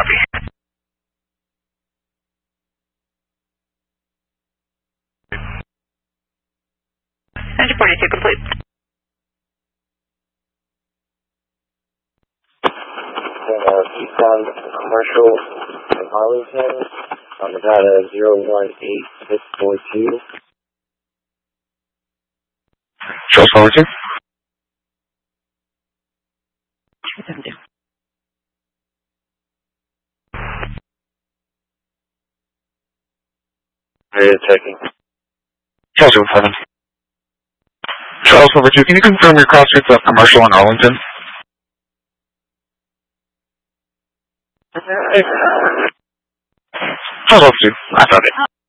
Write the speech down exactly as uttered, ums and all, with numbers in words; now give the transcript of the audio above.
copy. Engine forty-two complete. Uh, Keystone Commercial in Arlington on the data zero one eight six four two. Charles Fullerton. Hey, checking. Charles Fullerton. Charles Fullerton, can you confirm your cross streets of Commercial in Arlington? Charles Fullerton, I found it.